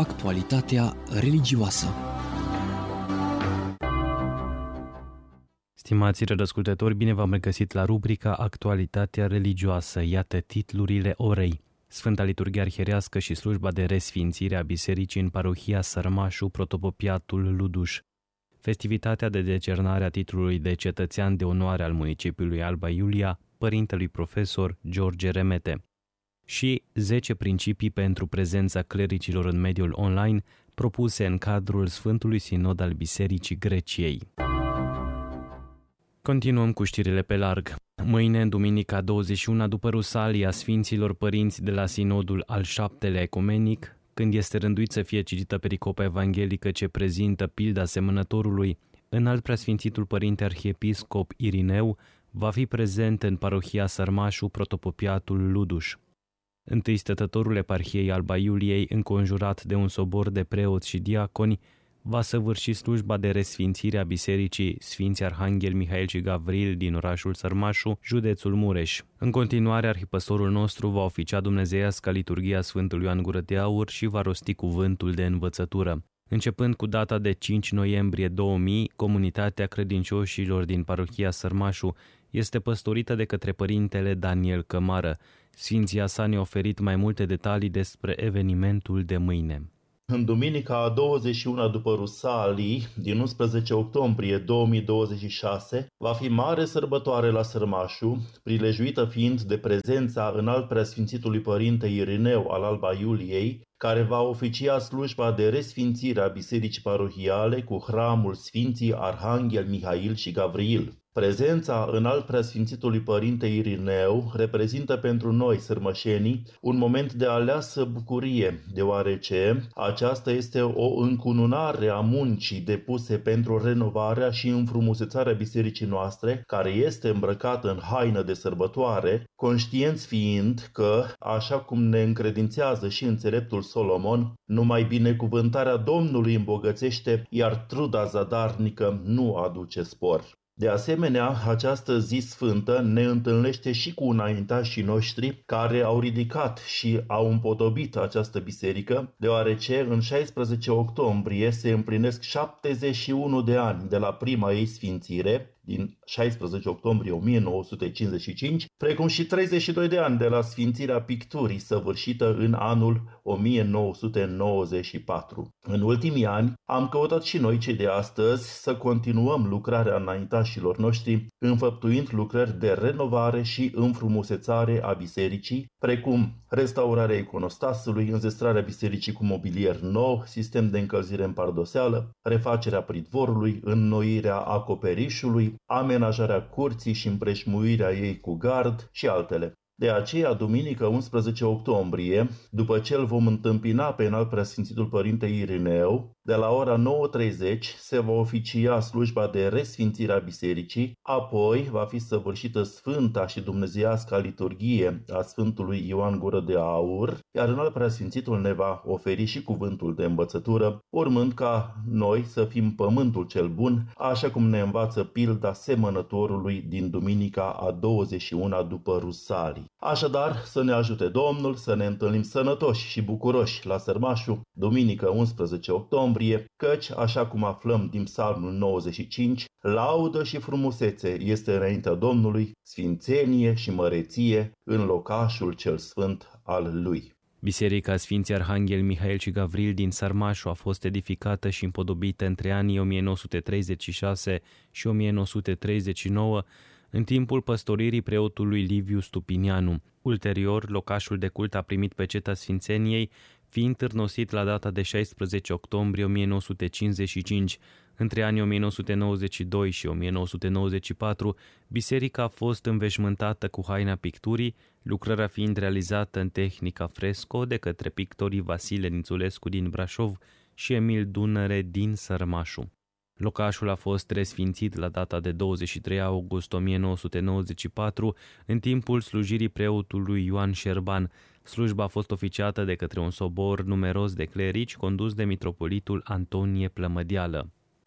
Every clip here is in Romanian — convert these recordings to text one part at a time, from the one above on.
Actualitatea religioasă. Stimați rădascultători, bine v-am regăsit la rubrica Actualitatea religioasă. Iată titlurile orei. Sfânta Liturghie Arhierească și slujba de resfințire a bisericii în parohia Sărmașu, protopopiatul Luduș. Festivitatea de decernare a titlului de cetățean de onoare al municipiului Alba Iulia, părintelui profesor George Remete. Și 10 principii pentru prezența clericilor în mediul online, propuse în cadrul Sfântului Sinod al Bisericii Greciei. Continuăm cu știrile pe larg. Mâine, în duminica 21, după Rusalia Sfinților Părinți de la Sinodul al VII-lea Ecumenic, când este rânduit să fie citită pericopa evanghelică ce prezintă pilda semănătorului, Înalt Preasfințitul Părinte Arhiepiscop Irineu va fi prezent în parohia Sărmașu, protopopiatul Luduș. Întâi stătătorul eparhiei Alba Iuliei, înconjurat de un sobor de preoți și diaconi, va săvârși slujba de resfințire a bisericii Sfinții Arhanghel Mihail și Gavril din orașul Sărmașu, județul Mureș. În continuare, arhipăstorul nostru va oficia dumnezeiasca liturghia Sfântului Ioan Gură de Aur și va rosti cuvântul de învățătură. Începând cu data de 5 noiembrie 2000, comunitatea credincioșilor din parohia Sărmașu este păstorită de către părintele Daniel Cămară. Sfinția sa ne-a oferit mai multe detalii despre evenimentul de mâine. În duminica a 21 după Rusalii, din 11 octombrie 2026, va fi mare sărbătoare la Sărmașu, prilejuită fiind de prezența Înalt Preasfințitului Părinte Irineu al Alba Iuliei, care va oficia slujba de resfințire a bisericii parohiale cu hramul Sfinții Arhanghel Mihail și Gavril. Prezența Înalt Preasfințitului Părinte Irineu reprezintă pentru noi, sărmășenii, un moment de aleasă bucurie, deoarece aceasta este o încununare a muncii depuse pentru renovarea și înfrumusețarea bisericii noastre, care este îmbrăcată în haină de sărbătoare, conștienți fiind că, așa cum ne încredințează și înțeleptul Solomon, numai binecuvântarea Domnului îmbogățește, iar truda zadarnică nu aduce spor. De asemenea, această zi sfântă ne întâlnește și cu înaintașii noștri care au ridicat și au împodobit această biserică, deoarece în 16 octombrie se împlinesc 71 de ani de la prima ei sfințire, din 16 octombrie 1955, precum și 32 de ani de la sfințirea picturii săvârșită în anul 1994. În ultimii ani am căutat și noi, cei de astăzi, să continuăm lucrarea înaintașilor noștri, înfăptuind lucrări de renovare și înfrumusețare a bisericii, precum restaurarea iconostasului, înzestrarea bisericii cu mobilier nou, sistem de încălzire în pardoseală, refacerea pridvorului, înnoirea acoperișului, amenajarea curții și împrejmuirea ei cu gard și altele. De aceea, duminică 11 octombrie, după ce îl vom întâmpina pe Înalt Preasfințitul Părinte Irineu, de la ora 9:30 se va oficia slujba de resfințire a bisericii, apoi va fi săvârșită sfânta și dumnezeiasca liturghie a Sfântului Ioan Gură de Aur, iar Înalt Preasfințitul ne va oferi și cuvântul de învățătură, urmând ca noi să fim pământul cel bun, așa cum ne învață pilda semănătorului din duminica a 21 după Rusalii. Așadar, să ne ajute Domnul să ne întâlnim sănătoși și bucuroși la Sărmașu, duminică 11 octombrie, căci, așa cum aflăm din Psalmul 95, laudă și frumusețe este înaintea Domnului, sfințenie și măreție în locașul cel sfânt al Lui. Biserica Sfinții Arhanghel Mihail și Gavril din Sărmașu a fost edificată și împodobită între anii 1936 și 1939, în timpul păstoririi preotului Liviu Stupinianu. Ulterior, locașul de cult a primit peceta sfințeniei, fiind târnosit la data de 16 octombrie 1955. Între anii 1992 și 1994, biserica a fost înveșmântată cu haina picturii, lucrarea fiind realizată în tehnica fresco de către pictorii Vasile Nițulescu din Brașov și Emil Dunăre din Sărmașu. Locașul a fost resfințit la data de 23 august 1994, în timpul slujirii preotului Ioan Șerban. Slujba a fost oficiată de către un sobor numeros de clerici condus de mitropolitul Antonie Plămădeală.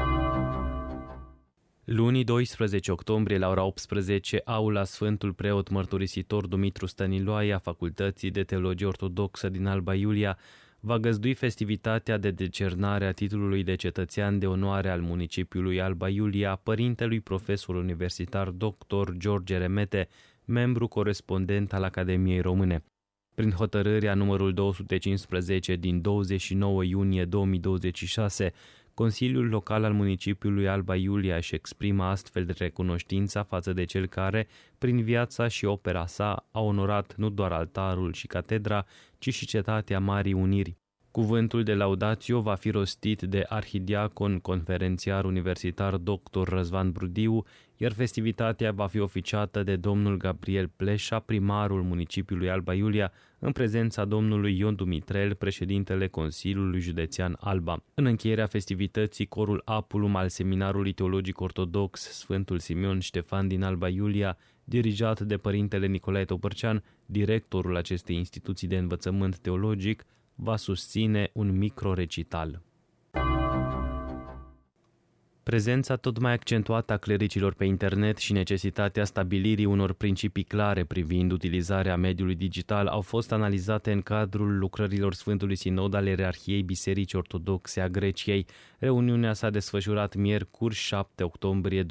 Luni 12 octombrie la ora 18, aula Sfântul Preot Mărturisitor Dumitru Stăniloae a Facultății de Teologie Ortodoxă din Alba Iulia va găzdui festivitatea de decernare a titlului de cetățean de onoare al municipiului Alba Iulia părintelui profesor universitar dr. George Remete, membru corespondent al Academiei Române. Prin hotărârea numărul 215 din 29 iunie 2026, Consiliul Local al municipiului Alba Iulia își exprimă astfel de recunoștința față de cel care, prin viața și opera sa, a onorat nu doar altarul și catedra, ci și cetatea Marii Uniri. Cuvântul de laudațiu va fi rostit de arhidiacon conferențiar universitar dr. Răzvan Brudiu, iar festivitatea va fi oficiată de domnul Gabriel Pleșa, primarul municipiului Alba Iulia, în prezența domnului Ion Dumitrel, președintele Consiliului Județean Alba. În încheierea festivității, corul Apulum al Seminarului Teologic Ortodox Sfântul Simeon Ștefan din Alba Iulia, dirijat de părintele Nicolae Topărcean, directorul acestei instituții de învățământ teologic, va susține un microrecital. Prezența tot mai accentuată a clericilor pe internet și necesitatea stabilirii unor principii clare privind utilizarea mediului digital au fost analizate în cadrul lucrărilor Sfântului Sinod al Ierarhiei Bisericii Ortodoxe a Greciei. Reuniunea s-a desfășurat miercuri 7 octombrie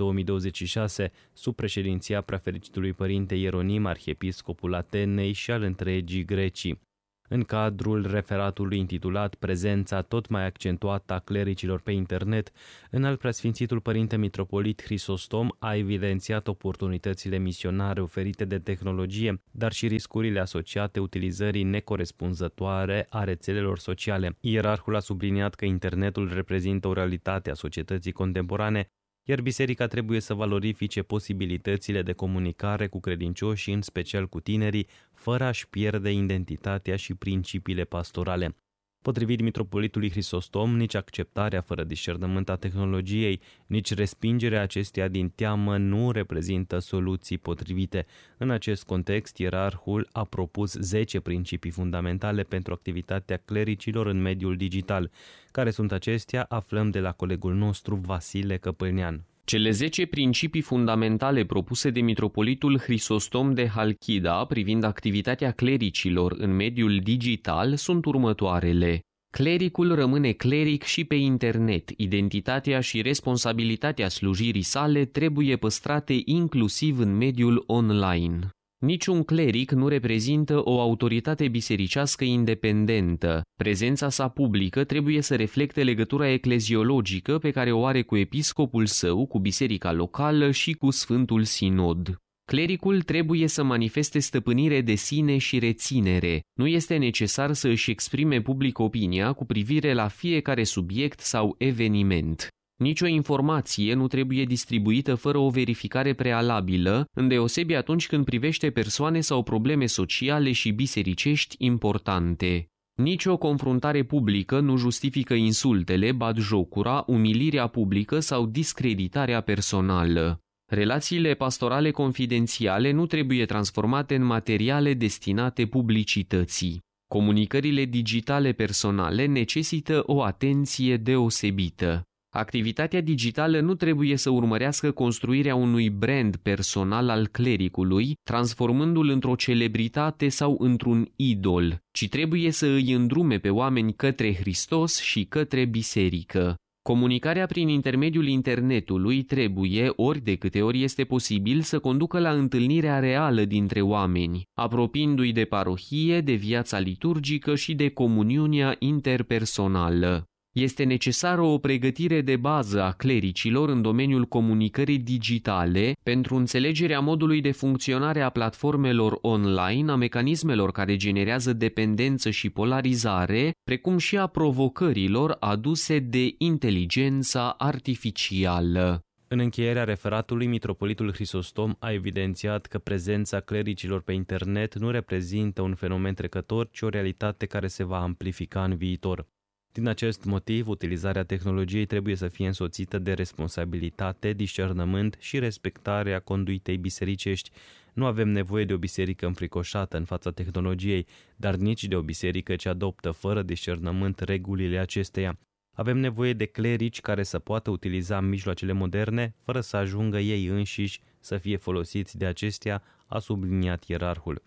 2026 sub președinția Preafericitului Părinte Ieronim, arhiepiscopul Atenei și al întregii Grecii. În cadrul referatului intitulat Prezența tot mai accentuată a clericilor pe internet, înalt preasfințitul Părinte Mitropolit Hristostom a evidențiat oportunitățile misionare oferite de tehnologie, dar și riscurile asociate utilizării necorespunzătoare a rețelelor sociale. Ierarhul a subliniat că internetul reprezintă o realitate a societății contemporane, iar biserica trebuie să valorifice posibilitățile de comunicare cu credincioșii, în special cu tinerii, fără a-și pierde identitatea și principiile pastorale. Potrivit mitropolitului Hristostom, nici acceptarea fără discernământ a tehnologiei, nici respingerea acesteia din teamă nu reprezintă soluții potrivite. În acest context, ierarhul a propus 10 principii fundamentale pentru activitatea clericilor în mediul digital. Care sunt acestea? Aflăm de la colegul nostru Vasile Căpâlnean. Cele 10 principii fundamentale propuse de mitropolitul Hristostom de Halkida privind activitatea clericilor în mediul digital sunt următoarele. Clericul rămâne cleric și pe internet. Identitatea și responsabilitatea slujirii sale trebuie păstrate inclusiv în mediul online. Niciun cleric nu reprezintă o autoritate bisericească independentă. Prezența sa publică trebuie să reflecte legătura ecleziologică pe care o are cu episcopul său, cu biserica locală și cu Sfântul Sinod. Clericul trebuie să manifeste stăpânire de sine și reținere. Nu este necesar să își exprime public opinia cu privire la fiecare subiect sau eveniment. Nicio informație nu trebuie distribuită fără o verificare prealabilă, îndeosebi atunci când privește persoane sau probleme sociale și bisericești importante. Nicio confruntare publică nu justifică insultele, batjocura, umilirea publică sau discreditarea personală. Relațiile pastorale confidențiale nu trebuie transformate în materiale destinate publicității. Comunicările digitale personale necesită o atenție deosebită. Activitatea digitală nu trebuie să urmărească construirea unui brand personal al clericului, transformându-l într-o celebritate sau într-un idol, ci trebuie să îi îndrume pe oameni către Hristos și către biserică. Comunicarea prin intermediul internetului trebuie, ori de câte ori este posibil, să conducă la întâlnirea reală dintre oameni, apropiindu-i de parohie, de viața liturgică și de comuniunea interpersonală. Este necesară o pregătire de bază a clericilor în domeniul comunicării digitale pentru înțelegerea modului de funcționare a platformelor online, a mecanismelor care generează dependență și polarizare, precum și a provocărilor aduse de inteligența artificială. În încheierea referatului, mitropolitul Hristostom a evidențiat că prezența clericilor pe internet nu reprezintă un fenomen trecător, ci o realitate care se va amplifica în viitor. Din acest motiv, utilizarea tehnologiei trebuie să fie însoțită de responsabilitate, discernământ și respectarea conduitei bisericești. Nu avem nevoie de o biserică înfricoșată în fața tehnologiei, dar nici de o biserică ce adoptă fără discernământ regulile acesteia. Avem nevoie de clerici care să poată utiliza mijloacele moderne, fără să ajungă ei înșiși să fie folosiți de acestea, a subliniat ierarhul.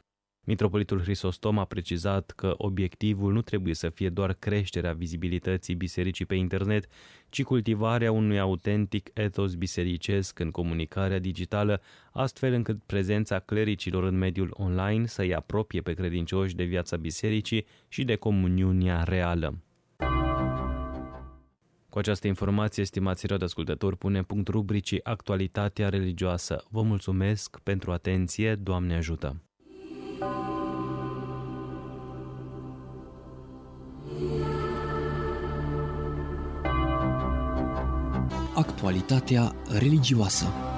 Mitropolitul Hristostom a precizat că obiectivul nu trebuie să fie doar creșterea vizibilității bisericii pe internet, ci cultivarea unui autentic etos bisericesc în comunicarea digitală, astfel încât prezența clericilor în mediul online să-i apropie pe credincioși de viața bisericii și de comuniunea reală. Cu această informație, stimați radioascultători, pune punct rubricii Actualitatea religioasă. Vă mulțumesc pentru atenție, Doamne ajută! Actualitatea religioasă.